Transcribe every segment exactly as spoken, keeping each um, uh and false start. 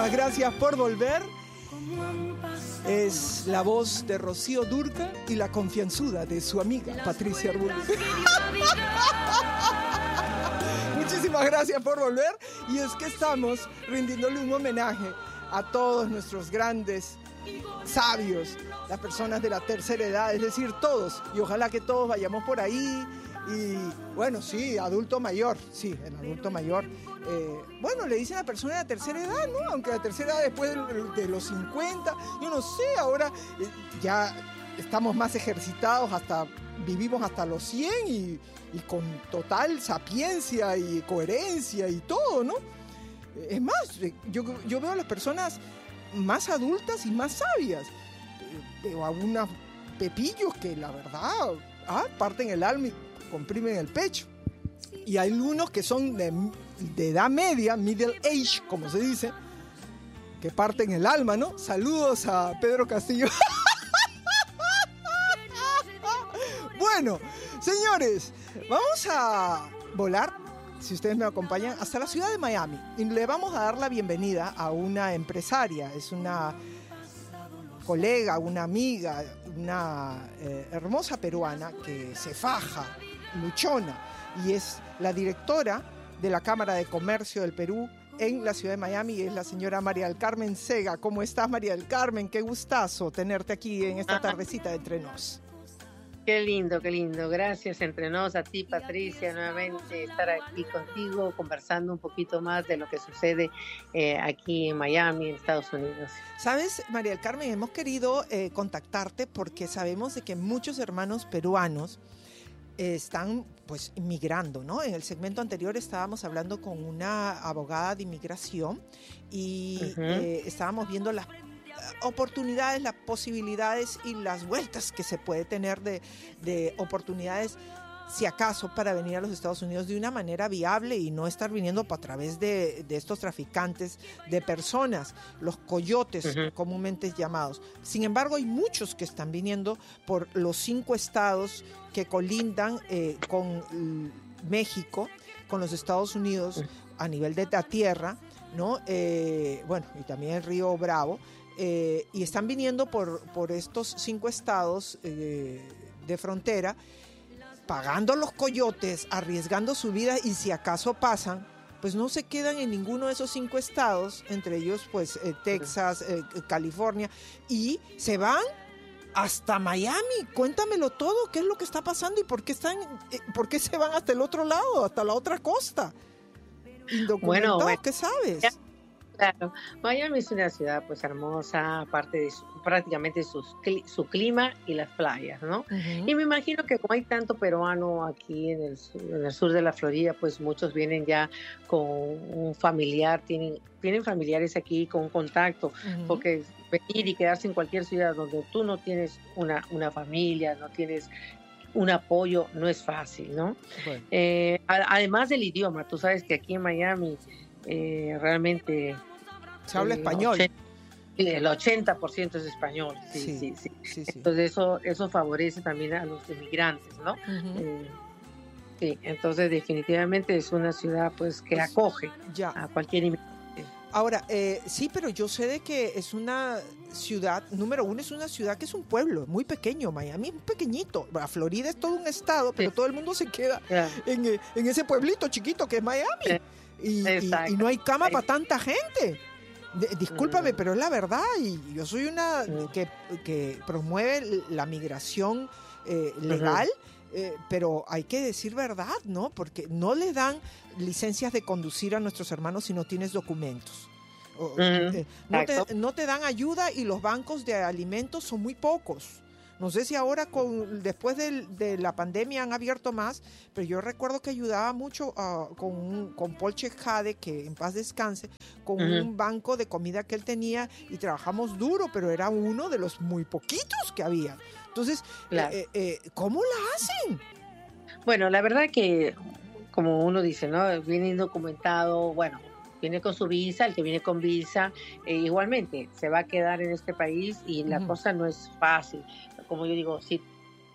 Muchísimas gracias por volver. Es la voz de Rocío Dúrcal y la confianzuda de su amiga Patricia Arbulo. Muchísimas gracias por volver. Y es que estamos rindiéndole un homenaje a todos nuestros grandes sabios, las personas de la tercera edad, es decir, todos. Y ojalá que todos vayamos por ahí. Y bueno, sí, adulto mayor, sí, el adulto mayor. Eh, bueno, le dicen a la persona de la tercera edad, ¿no? Aunque la tercera edad después de, de los cincuenta, yo no sé, ahora eh, ya estamos más ejercitados, hasta vivimos hasta los cien y, y con total sapiencia y coherencia y todo, ¿no? Es más, yo, yo veo a las personas más adultas y más sabias. Veo a unos pepillos que la verdad ah, parten el alma y comprimen el pecho. Y hay unos que son de, de edad media, middle age, como se dice, que parten el alma, ¿no? Saludos a Pedro Castillo. Bueno, señores, vamos a volar, si ustedes me acompañan, hasta la ciudad de Miami. Y le vamos a dar la bienvenida a una empresaria, es una colega, una amiga, una eh, hermosa peruana que se faja, luchona, y es la directora de la Cámara de Comercio del Perú en la ciudad de Miami, y es la señora María del Carmen Sega. ¿Cómo estás, María del Carmen? Qué gustazo tenerte aquí en esta tardecita de Entre Nos. Qué lindo, qué lindo. Gracias Entre Nos, a ti, Patricia, nuevamente estar aquí contigo, conversando un poquito más de lo que sucede eh, aquí en Miami, en Estados Unidos. Sabes, María del Carmen, hemos querido eh, contactarte porque sabemos de que muchos hermanos peruanos eh, están pues inmigrando, ¿no? En el segmento anterior estábamos hablando con una abogada de inmigración y uh-huh. eh, estábamos viendo las oportunidades, las posibilidades y las vueltas que se puede tener de, de oportunidades, si acaso, para venir a los Estados Unidos de una manera viable y no estar viniendo a través de, de estos traficantes de personas, los coyotes uh-huh. comúnmente llamados. Sin embargo, hay muchos que están viniendo por los cinco estados que colindan eh, con México, con los Estados Unidos uh-huh. a nivel de la tierra, ¿no? Eh, bueno, y también el río Bravo. Eh, y están viniendo por, por estos cinco estados eh, de frontera, pagando los coyotes, arriesgando su vida, y si acaso pasan, pues no se quedan en ninguno de esos cinco estados, entre ellos pues eh, Texas, eh, California, y se van hasta Miami. Cuéntamelo todo, ¿qué es lo que está pasando y por qué están, eh, por qué se van hasta el otro lado, hasta la otra costa? Indocumentado, bueno, bueno. ¿Qué sabes? Ya. Claro, Miami es una ciudad pues hermosa, aparte de su, prácticamente sus, su clima y las playas, ¿no? Uh-huh. Y me imagino que como hay tanto peruano aquí en el, en el sur de la Florida, pues muchos vienen ya con un familiar, tienen, tienen familiares aquí con un contacto, uh-huh. porque venir y quedarse en cualquier ciudad donde tú no tienes una, una familia, no tienes un apoyo, no es fácil, ¿no? Bueno. Eh, además del idioma, tú sabes que aquí en Miami Eh, realmente se habla español. ochenta, el ochenta por ciento es español, sí, sí, sí, sí. sí, sí. Entonces eso, eso favorece también a los inmigrantes, ¿no? Uh-huh. Eh, sí, entonces definitivamente es una ciudad pues que pues, acoge ya. a cualquier inmigrante. Ahora, eh, sí, pero yo sé de que es una ciudad, número uno, es una ciudad que es un pueblo muy pequeño. Miami es pequeñito. La Florida es todo un estado, pero sí. todo el mundo se queda yeah. en, en ese pueblito chiquito que es Miami. Sí. Y, y, y no hay cama para tanta gente. De, discúlpame, mm. pero es la verdad. Y yo soy una mm. que, que promueve la migración eh, legal, uh-huh. eh, pero hay que decir verdad, ¿no? Porque no le dan licencias de conducir a nuestros hermanos si no tienes documentos. O, uh-huh. eh, no, te, no te dan ayuda, y los bancos de alimentos son muy pocos. No sé si ahora con después de, de la pandemia han abierto más, pero yo recuerdo que ayudaba mucho uh, con, con Paul Chejade, que en paz descanse, con uh-huh. un banco de comida que él tenía, y trabajamos duro, pero era uno de los muy poquitos que había. Entonces, claro. eh, eh, ¿cómo la hacen? Bueno, la verdad que, como uno dice, ¿no? Viene indocumentado, bueno, viene con su visa, el que viene con visa, eh, igualmente se va a quedar en este país, y la uh-huh. cosa no es fácil. Como yo digo, si,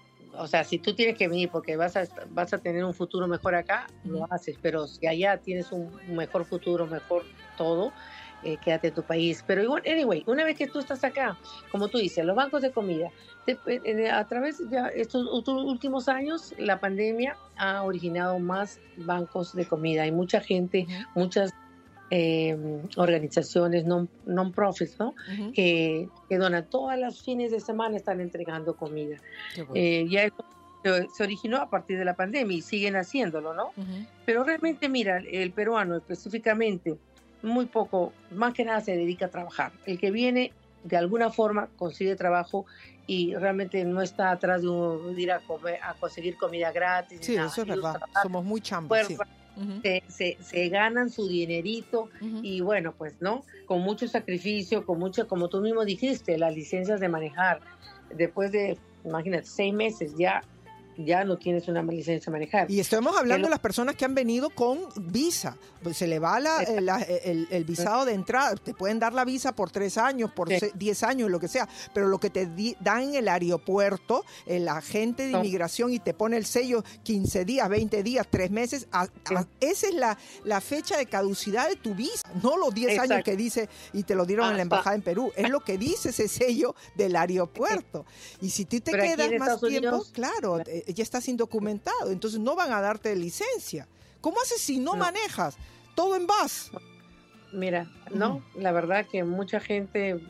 o sea, si tú tienes que venir porque vas a, vas a tener un futuro mejor acá, uh-huh. lo haces, pero si allá tienes un, un mejor futuro, mejor todo, eh, quédate en tu país. Pero igual, anyway, una vez que tú estás acá, como tú dices, los bancos de comida, te, eh, a través de estos últimos años, la pandemia ha originado más bancos de comida. Hay mucha gente, uh-huh. muchas eh, organizaciones non, non-profits, ¿no? Uh-huh. que, que donan todas las fines de semana, están entregando comida. Bueno. Eh, ya esto se originó a partir de la pandemia y siguen haciéndolo, ¿no? Uh-huh. Pero realmente, mira, el peruano específicamente, muy poco, más que nada se dedica a trabajar. El que viene, de alguna forma, consigue trabajo y realmente no está atrás de, un, de ir a, comer, a conseguir comida gratis. Sí, nada. Eso es verdad. Trabajar, somos muy chambas, sí. Uh-huh. se, se, se ganan su dinerito uh-huh. y bueno, pues, ¿no? Con mucho sacrificio, con mucho, como tú mismo dijiste, las licencias de manejar. Después de, imagínate, seis meses ya ya no tienes una licencia de manejar. Y estamos hablando de las personas que han venido con visa. Pues se le va la, la, el, el visado de entrada. Te pueden dar la visa por tres años, por sí. diez años, lo que sea. Pero lo que te di, dan en el aeropuerto, el agente de inmigración, y te pone el sello quince días, veinte días, tres meses. A, a, esa es la, la fecha de caducidad de tu visa. No los diez Exacto. años que dice y te lo dieron Hasta. en la embajada en Perú. Es lo que dice ese sello del aeropuerto. Y si tú te Pero quedas más tiempo, Unidos, claro, claro. Eh, ya estás indocumentado, entonces no van a darte licencia. ¿Cómo haces si no, no. manejas? Todo en bus. Mira, no, uh-huh. la verdad que mucha gente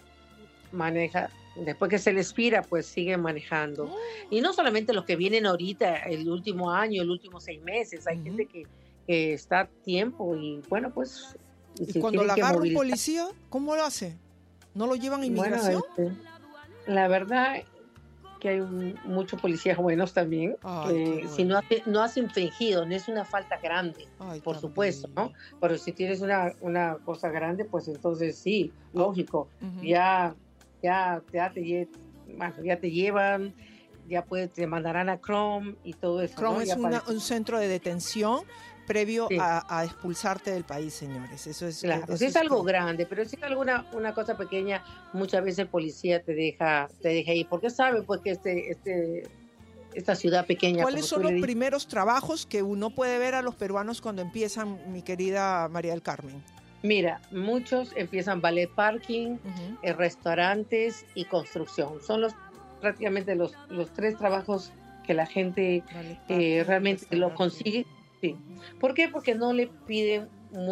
maneja, después que se les expira, pues siguen manejando. Uh-huh. Y no solamente los que vienen ahorita, el último año, el último seis meses, hay uh-huh. gente que, que está a tiempo y bueno, pues... ¿Y si cuando la agarra un policía, cómo lo hace? ¿No lo llevan a inmigración? Bueno, este, la verdad... que hay un, muchos policías buenos también, Ay, que bueno. si no, hace, no hacen fingido, no es una falta grande, Ay, por supuesto, ¿no? Pero si tienes una, una cosa grande, pues entonces sí, lógico, uh-huh. ya, ya, ya, te, bueno, ya te llevan, ya puedes, te mandarán a Chrome y todo eso. Chrome ¿no? es una, un centro de detención previo sí. a, a expulsarte del país, señores. Eso es, claro, eso es, es algo que... grande, pero si es alguna una cosa pequeña, muchas veces el policía te deja, te deja ir, porque sabe pues que este, este, esta ciudad pequeña. ¿Cuáles son los primeros trabajos que uno puede ver a los peruanos cuando empiezan, mi querida María del Carmen? Mira, muchos empiezan ballet parking, uh-huh. eh, restaurantes y construcción. Son los prácticamente los, los tres trabajos que la gente eh, realmente lo consigue. Sí. ¿Por qué? Porque no le piden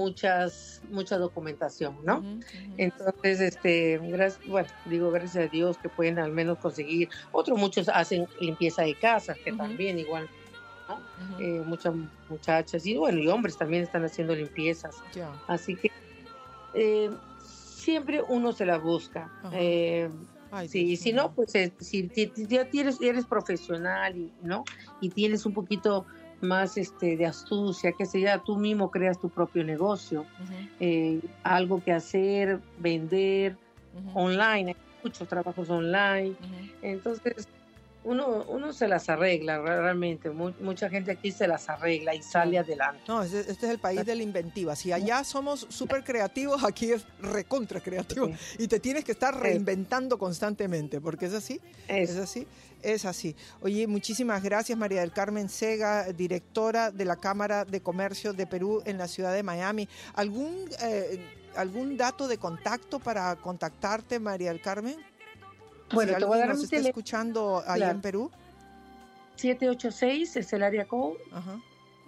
muchas mucha documentación, ¿no? Uh-huh, uh-huh. Entonces, este, gracias, bueno, digo gracias a Dios que pueden al menos conseguir. Otros muchos hacen limpieza de casas, que uh-huh. también igual, ¿no? Uh-huh. Eh, muchas muchachas y bueno, y hombres también están haciendo limpiezas. Yeah. Así que eh, siempre uno se la busca. Uh-huh. Eh, Ay, sí, y si no, pues eh, si, si ya tienes, eres profesional y, ¿no? y tienes un poquito más este de astucia, que sea tú mismo creas tu propio negocio, uh-huh. eh, algo que hacer, vender uh-huh. online, hay muchos trabajos online, uh-huh. entonces uno uno se las arregla realmente, Mu- mucha gente aquí se las arregla y sale adelante. No, este, este es el país de la inventiva. Si allá somos súper creativos, aquí es recontra creativo sí. y te tienes que estar reinventando es. constantemente, porque es así, es. es así, es así. Oye, muchísimas gracias María del Carmen Sega, directora de la Cámara de Comercio de Perú en la ciudad de Miami. ¿Algún, eh, algún dato de contacto para contactarte, María del Carmen? Bueno, si te voy a dar nos un está tele... escuchando allá claro. en Perú. siete ocho seis es el área code. Ajá.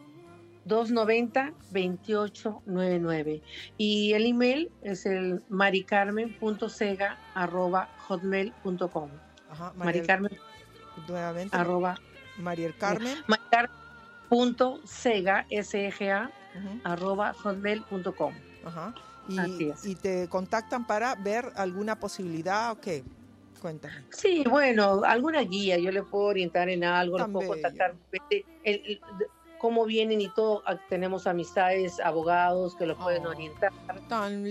dos noventa, veintiocho noventa y nueve. Y el email es el maricarmen punto sega arroba hotmail punto com. Ajá. Maricarmen. Nuevamente. Arroba. Mariel Carmen. Maricarmen punto sega, S E G A, uh-huh. arroba hotmail punto com. Ajá. Y, y te contactan para ver alguna posibilidad o qué. Cuéntame. Sí, bueno, alguna guía, yo le puedo orientar en algo, le puedo contactar el, el, el, cómo vienen y todo. Tenemos amistades, abogados que lo pueden oh, orientar. Tan